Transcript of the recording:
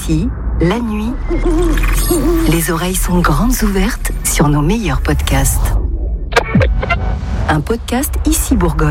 Ici, la nuit, les oreilles sont grandes ouvertes sur nos meilleurs podcasts. Un podcast Ici Bourgogne.